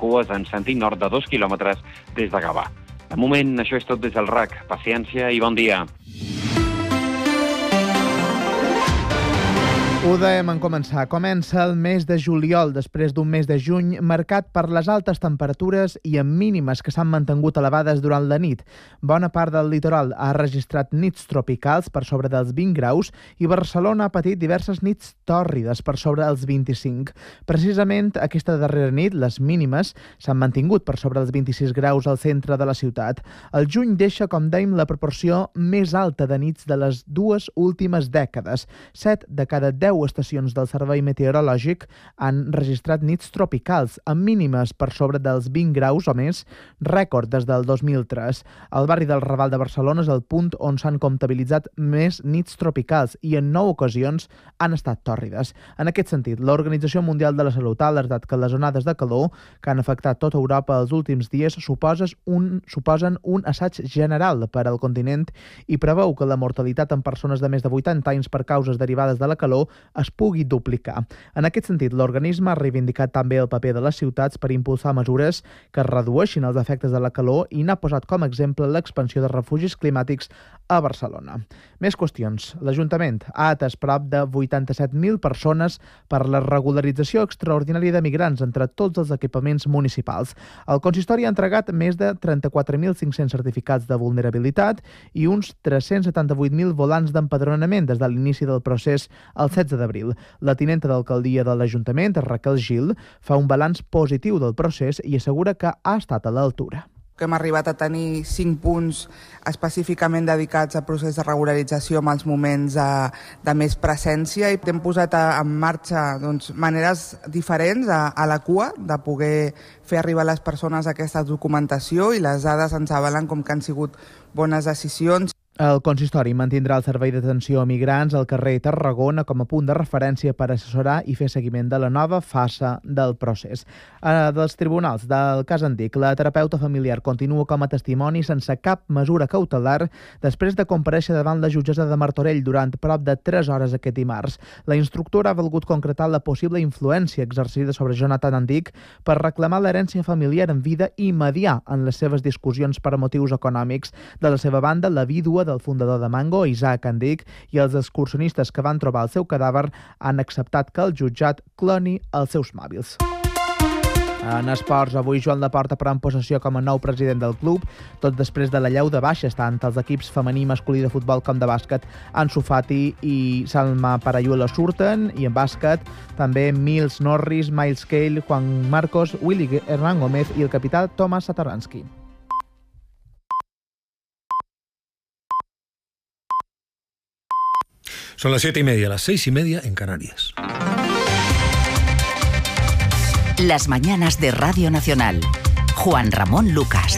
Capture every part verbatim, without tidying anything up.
cues en sentit nord de dos quilòmetres des de Gavà. De moment, això és tot des del R A C. Paciència i bon dia. Ho dèiem en començar. Comença el mes de juliol, després d'un mes de juny marcat per les altes temperatures i amb mínimes que s'han mantingut elevades durant la nit. Bona part del litoral ha registrat nits tropicals per sobre dels vint graus i Barcelona ha patit diverses nits tòrrides per sobre dels vint-i-cinc. Precisament aquesta darrera nit, les mínimes s'han mantingut per sobre els vint-i-sis graus al centre de la ciutat. El juny deixa, com dèiem, la proporció més alta de nits de les dues últimes dècades. Set de cada deu estacions del Servei Meteorològic han registrat nits tropicals, amb mínimes per sobre dels vint graus o més, rècord des del dos mil tres. El barri del Raval de Barcelona és el punt on s'han comptabilitzat més nits tropicals i en nou ocasions han estat tòrrides. En aquest sentit, l'Organització Mundial de la Salut ha alertat que les onades de calor que han afectat tota Europa els últims dies suposen un, suposen un assaig general per al continent i preveu que la mortalitat en persones de més de vuitanta anys per causes derivades de la calor es pugui duplicar. En aquest sentit, l'organisme ha reivindicat també el paper de les ciutats per impulsar mesures que redueixin els efectes de la calor i n'ha posat com a exemple l'expansió de refugis climàtics a Barcelona. Més qüestions. L'Ajuntament ha atès prop de vuitanta-set mil persones per la regularització extraordinària de migrants entre tots els equipaments municipals. El consistori ha entregat més de trenta-quatre mil cinc-cents certificats de vulnerabilitat i uns tres-cents setanta-vuit mil volants d'empadronament des de l'inici del procés el setze d'abril. La tinenta d'alcaldia de l'Ajuntament, Raquel Gil, fa un balanç positiu del procés i assegura que ha estat a l'altura. Que hem arribat a tenir cinc punts específicament dedicats al procés de regularització amb els moments de, de més presència i hem posat a, en marxa doncs, maneres diferents a, a la cua de poder fer arribar a les persones aquesta documentació i les dades ens avalen com que han sigut bones decisions. El consistori mantindrà el servei d'atenció a migrants al carrer Tarragona com a punt de referència per assessorar i fer seguiment de la nova fase del procés. A dels tribunals del cas antic, la terapeuta familiar continua com a testimoni sense cap mesura cautelar després de comparèixer davant la jutgessa de Martorell durant prop de tres hores aquest dimarts. La instructora ha volgut concretar la possible influència exercida sobre Jonathan Antic per reclamar l'herència familiar en vida i mediar en les seves discussions per motius econòmics. De la seva banda, la vídua del fundador de Mango, Isaac Andic, i els excursionistes que van trobar el seu cadàver han acceptat que el jutjat cloni els seus mòbils. En esports, avui Joan Laporta pren possessió com a nou president del club, tot després de la llau de baixes tant els equips femení i masculí de futbol com de bàsquet. Ansu Fati i Salma Parayuelo surten, i en bàsquet també Mills Norris, Miles Cale, Juan Marcos, Willy Hernán Gómez i el capità Tomas Satoransky. Son las siete y media, las seis y media en Canarias. Las mañanas de Radio Nacional. Juan Ramón Lucas.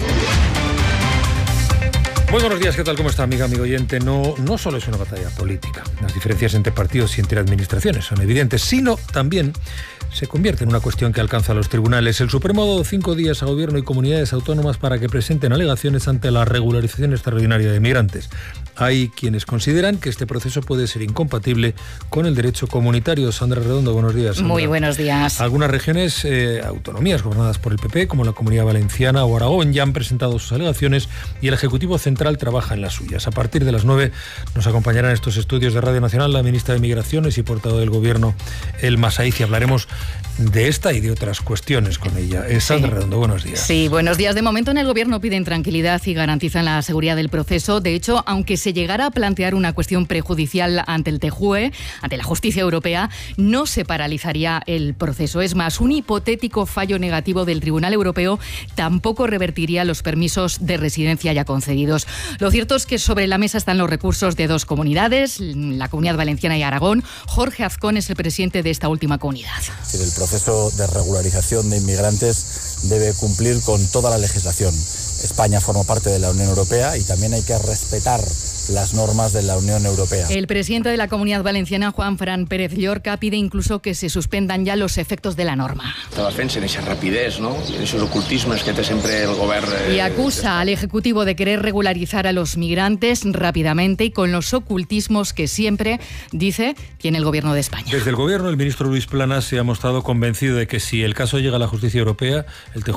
Muy buenos días, ¿qué tal? ¿Cómo está, amiga, amigo oyente? No, no solo es una batalla política. Las diferencias entre partidos y entre administraciones son evidentes, sino también se convierte en una cuestión que alcanza a los tribunales. El Supremo ha dado cinco días a Gobierno y comunidades autónomas para que presenten alegaciones ante la regularización extraordinaria de migrantes. Hay quienes consideran que este proceso puede ser incompatible con el derecho comunitario. Sandra Redondo, buenos días. Sandra. Muy buenos días. Algunas regiones, eh, autonomías gobernadas por el P P, como la Comunidad Valenciana o Aragón, ya han presentado sus alegaciones y el Ejecutivo Central trabaja en las suyas. A partir de las nueve nos acompañarán estos estudios de Radio Nacional la ministra de Migraciones y portavoz del Gobierno, Elma Saiz, y hablaremos de esta y de otras cuestiones con ella. Eh, Sandra sí. Redondo, buenos días. Sí, buenos días. De momento en el Gobierno piden tranquilidad y garantizan la seguridad del proceso. De hecho, aunque se llegara a plantear una cuestión prejudicial ante el T J U E, ante la justicia europea, no se paralizaría el proceso. Es más, un hipotético fallo negativo del Tribunal Europeo tampoco revertiría los permisos de residencia ya concedidos. Lo cierto es que sobre la mesa están los recursos de dos comunidades, la Comunidad Valenciana y Aragón. Jorge Azcón es el presidente de esta última comunidad. El proceso de regularización de inmigrantes debe cumplir con toda la legislación. España forma parte de la Unión Europea y también hay que respetar las normas de la Unión Europea. El presidente de la Comunidad Valenciana, Juan Fran Pérez Llorca, pide incluso que se suspendan ya los efectos de la norma. Estava fent en esa rapidez, ¿no? Y en esos ocultismos que té sempre el govern. Eh, y acusa al Ejecutivo de querer regularizar a los migrantes rápidamente y con los ocultismos que siempre, dice, tiene el Gobierno de España. Desde el Gobierno, el ministro Luis Planas se ha mostrado convencido de que si el caso llega a la justicia europea, el